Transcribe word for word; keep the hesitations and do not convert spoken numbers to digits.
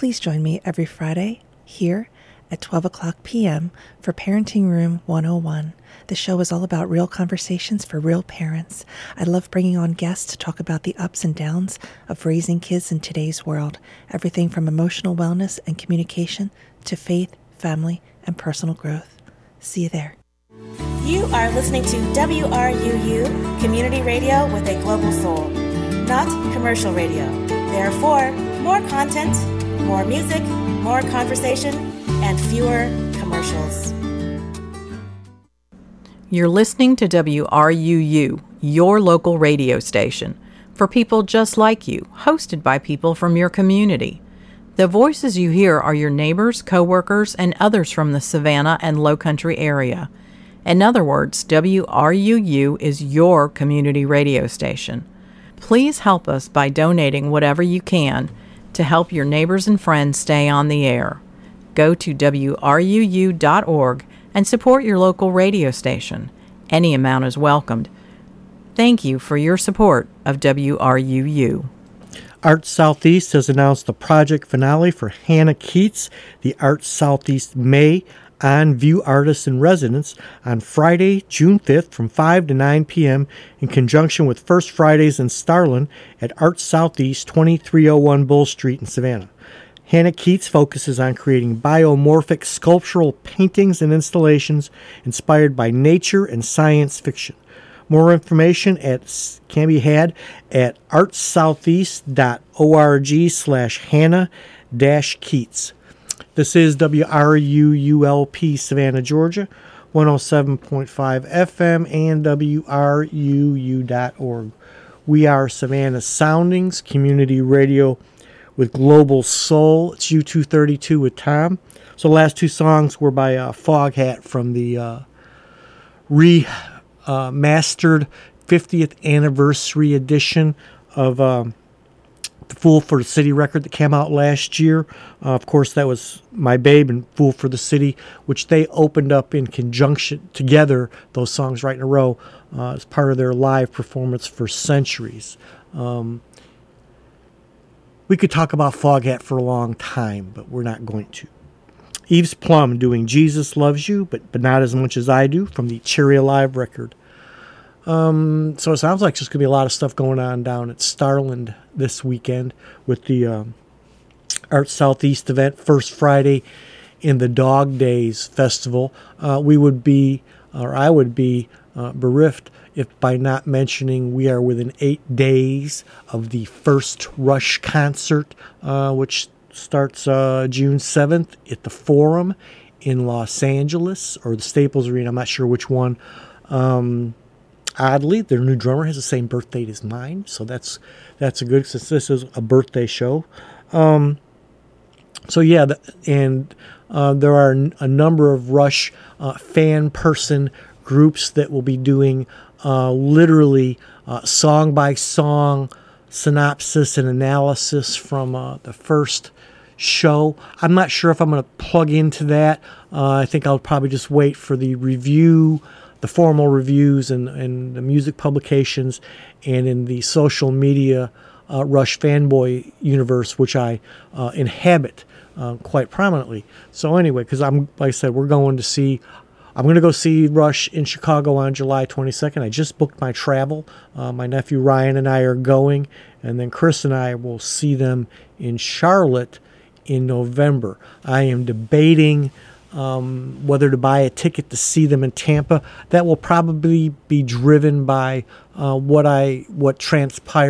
Please join me every Friday here at twelve o'clock p.m. for Parenting Room one oh one. The show is all about real conversations for real parents. I love bringing on guests to talk about the ups and downs of raising kids in today's world, everything from emotional wellness and communication to faith, family, and personal growth. See you there. You are listening to W R U U, community radio with a global soul, not commercial radio. Therefore, more content, more music, more conversation, and fewer commercials. You're listening to W R U U, your local radio station, for people just like you, hosted by people from your community. The voices you hear are your neighbors, coworkers, and others from the Savannah and Lowcountry area. In other words, W R U U is your community radio station. Please help us by donating whatever you can to help your neighbors and friends stay on the air. Go to W R U U dot org and support your local radio station. Any amount is welcomed. Thank you for your support of W R U U. Arts Southeast has announced the project finale for Hannah Keats, the Arts Southeast May On View Artist in Residence on Friday, June fifth from five to nine p.m. in conjunction with First Fridays in Starland at Arts Southeast, twenty-three oh one Bull Street in Savannah. Hannah Keats focuses on creating biomorphic sculptural paintings and installations inspired by nature and science fiction. More information at, can be had at artsoutheast dot org slash Hannah dash Keats. This is W R U U L P Savannah, Georgia, one oh seven point five F M and W R U U dot org. We are Savannah Soundings, community radio with global soul. It's U two thirty-two with Tom. So the last two songs were by uh, Foghat from the uh, remastered uh, fiftieth anniversary edition of um, the Fool for the City record that came out last year. Uh, of course, that was My Babe and Fool for the City, which they opened up in conjunction together, those songs right in a row, uh, as part of their live performance for Centuries. Um, we could talk about Foghat for a long time, but we're not going to. Eves Plum doing Jesus Loves You, but, but not as much as I do, from the Cherry Alive record. Um, so it sounds like there's going to be a lot of stuff going on down at Starland this weekend with the um, Arts Southeast event, First Friday in the Dog Days Festival. Uh, we would be, or I would be, uh, bereft if by not mentioning we are within eight days of the first Rush concert, uh, which starts uh, June seventh at the Forum in Los Angeles, or the Staples Arena. I'm not sure which one. Um, oddly, their new drummer has the same birth date as mine, so that's that's a good, since this is a birthday show. Um, so yeah, the, and uh, there are a number of Rush uh, fan person groups that will be doing uh, literally uh, song by song synopsis and analysis from uh, the first show. I'm not sure if I'm going to plug into that. Uh, I think I'll probably just wait for the review, the formal reviews and, and the music publications, and in the social media uh, Rush fanboy universe, which I uh, inhabit uh, quite prominently. So anyway, because I'm, like I said, we're going to see, I'm going to go see Rush in Chicago on July twenty-second. I just booked my travel. Uh, my nephew Ryan and I are going, and then Chris and I will see them in Charlotte in November. I am debating um, whether to buy a ticket to see them in Tampa. That will probably be driven by uh, what I what transpires